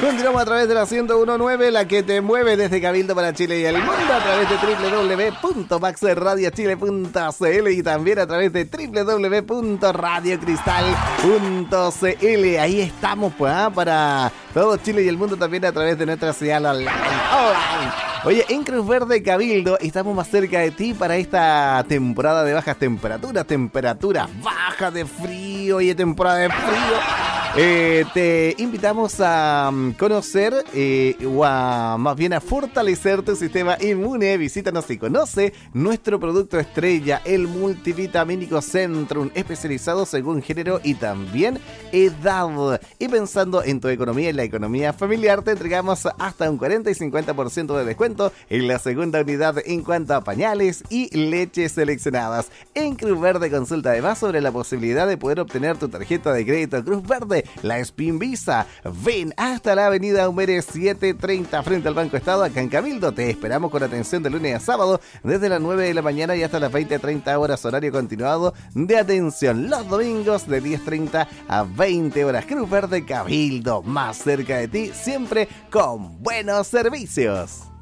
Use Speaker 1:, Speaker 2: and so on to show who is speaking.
Speaker 1: Continuamos a través de la 101.9, la que te mueve desde Cabildo para Chile y el mundo, a través de www.maxradiochile.cl y también a través de www.radiocristal.cl. Ahí estamos pues, para todo Chile y el mundo, también a través de nuestra señal online. Oye, en Cruz Verde Cabildo estamos más cerca de ti para esta temporada de bajas temperaturas, temperatura baja de frío. Oye, temporada de frío. Te invitamos a conocer o a más bien a fortalecer tu sistema inmune. Visítanos y conoce nuestro producto estrella, el multivitamínico Centrum, especializado según género y también edad. Y pensando en tu economía y la economía familiar, te entregamos hasta un 40 y 50% de descuento en la segunda unidad en cuanto a pañales y leches seleccionadas. En Cruz Verde consulta además sobre la posibilidad de poder obtener tu tarjeta de crédito Cruz Verde, la Spin Visa. Ven hasta la avenida Humere 730 frente al Banco Estado acá en Cabildo. Te esperamos con atención de lunes a sábado desde las 9 de la mañana y hasta las 20:30 horas, horario continuado de atención los domingos de 10:30 a 20 horas. Cruz Verde Cabildo, más cerca de ti, siempre con buenos servicios.